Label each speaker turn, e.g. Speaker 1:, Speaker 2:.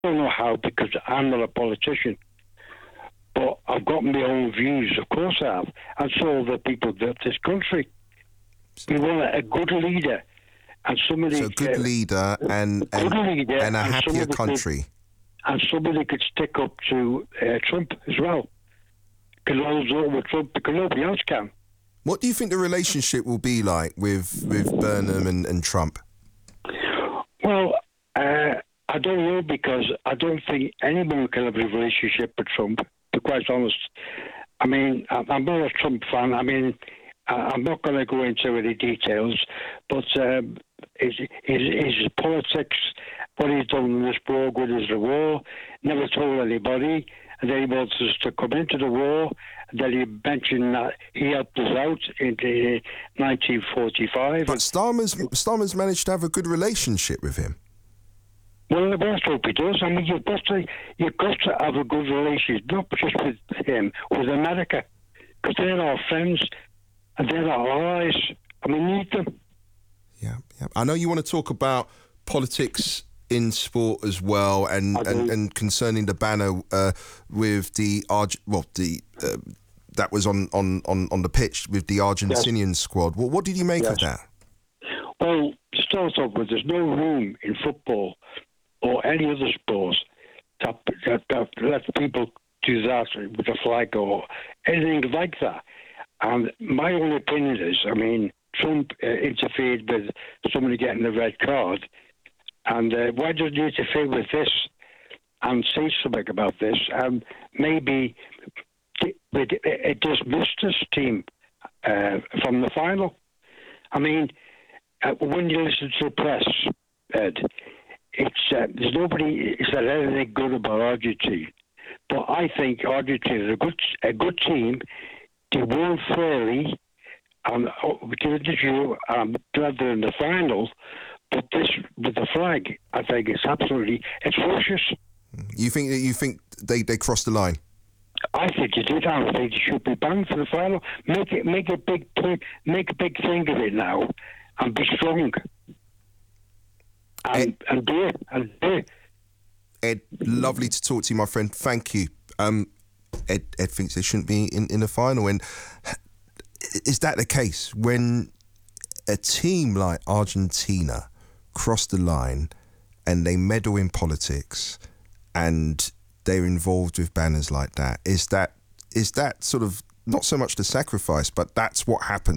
Speaker 1: don't know how because I'm not a politician. But I've got my own views, of course I have. And so the people of this country. We want a good leader. And somebody...
Speaker 2: So good leader and a happier country.
Speaker 1: And somebody could stick up to Trump as well. Because although with Trump, because nobody else can.
Speaker 2: What do you think the relationship will be like with Burnham and Trump?
Speaker 1: Well, I don't know, because I don't think anyone can have a relationship with Trump, to be quite honest. I mean, I'm not a Trump fan. I mean, I'm not going to go into any details, but his politics, what he's done in this war, good as the war, never told anybody, and then he wants us to come into the war, and then he mentioned that he helped us out in 1945.
Speaker 2: But Starmer's managed to have a good relationship with him.
Speaker 1: Well, let's hope he does. I mean, you've got to have a good relationship, not just with him, with America, because they're our friends and they're our allies, and we need them.
Speaker 2: Yeah. I know you want to talk about politics in sport as well, and concerning the banner with that was on the pitch with the Argentinian squad. Well, what did you make of that?
Speaker 1: Well, to start off with, there's no room in football or any other sports that lets people do that with a flag or anything like that. And my own opinion is, I mean, Trump interfered with somebody getting a red card, and why doesn't he interfere with this and say something about this? And maybe it dismissed this team from the final. I mean, when you listen to the press, Ed, there's nobody said anything good about Argentina, but I think Argentina is a good team. They won fairly, and give it to you. I'm glad they're in the final, but this with the flag, I think it's absolutely atrocious.
Speaker 2: You think they crossed the line?
Speaker 1: I think they did. I think they should be banned for the final. Make a big point. Make a big thing of it now, and be strong. And do it.
Speaker 2: Ed, lovely to talk to you, my friend. Thank you. Ed thinks they shouldn't be in the final. And is that the case? When a team like Argentina cross the line and they meddle in politics and they're involved with banners like that, is that sort of not so much the sacrifice, but that's what happens?